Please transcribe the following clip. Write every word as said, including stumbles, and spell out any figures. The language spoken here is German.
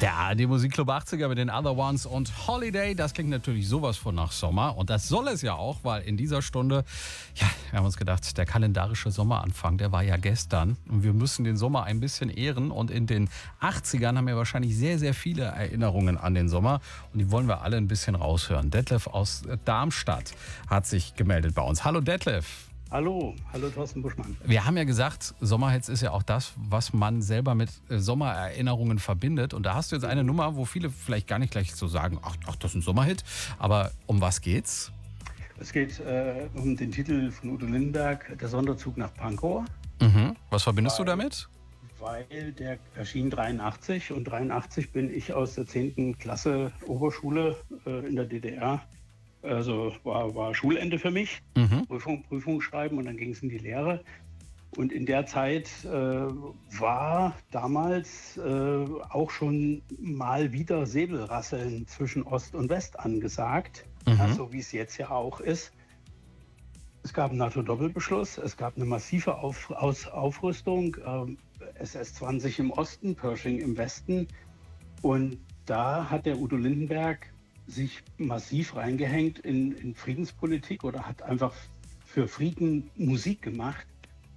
Der A R D Musikclub achtziger mit den Other Ones und Holiday, das klingt natürlich sowas von nach Sommer und das soll es ja auch, weil in dieser Stunde, ja, wir haben uns gedacht, der kalendarische Sommeranfang, der war ja gestern und wir müssen den Sommer ein bisschen ehren und in den achtzigern haben wir wahrscheinlich sehr, sehr viele Erinnerungen an den Sommer und die wollen wir alle ein bisschen raushören. Detlef aus Darmstadt hat sich gemeldet bei uns. Hallo Detlef. Hallo, hallo Thorsten Buschmann. Wir haben ja gesagt, Sommerhits ist ja auch das, was man selber mit Sommererinnerungen verbindet. Und da hast du jetzt eine Nummer, wo viele vielleicht gar nicht gleich so sagen, ach, ach das ist ein Sommerhit. Aber um was geht's? Es geht äh, um den Titel von Udo Lindenberg, Der Sonderzug nach Pankow. Mhm. Was verbindest weil, du damit? Weil der erschien dreiundachtzig und dreiundachtzig bin ich aus der zehnten Klasse Oberschule äh, in der D D R. Also war, war Schulende für mich, mhm. Prüfung, Prüfung schreiben und dann ging es in die Lehre. Und in der Zeit äh, war damals äh, auch schon mal wieder Säbelrasseln zwischen Ost und West angesagt, mhm. ja, so wie es jetzt ja auch ist. Es gab einen NATO-Doppelbeschluss, es gab eine massive Auf, Aus, Aufrüstung, äh, S S zwanzig im Osten, Pershing im Westen. Und da hat der Udo Lindenberg sich massiv reingehängt in, in Friedenspolitik oder hat einfach für Frieden Musik gemacht.